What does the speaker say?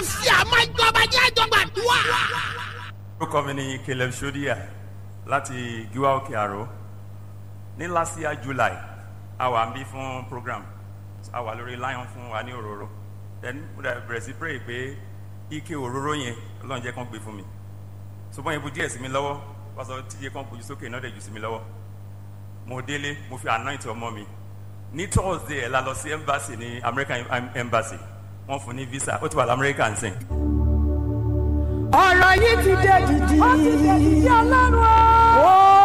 àlàáfíà máa jọba jẹ́ àjọgbàdúrà. orúkọ mi ni Caleb Shodia láti Giwa Òkè Àró. Ní last year July a wà ń bí fún program, a wà lórí lion fún wa ní òróró, then mo dẹ̀ bẹ̀rẹ̀ sí pray pé ike òróró yẹn Ọlọ́run jẹ́ kán gbé fún mi. Ṣùgbọ́n ibu díẹ̀ sí mi lọ́wọ́, wọ́n sọ tí yẹ kán gbójú sókè náà dẹ̀ jù sí mi lọ́wọ́. Mo délé, mo fi anoint ọmọ mi. Ní Thursday ẹ̀ la lọ sí embassy ní American embassy, wọ́n fún ní visa, ó ti wà lamẹ́ríkà ń sìn. ọ̀rọ̀ yìí ti dé dìdì. ó ti dé dìdì Ọlọ́run o.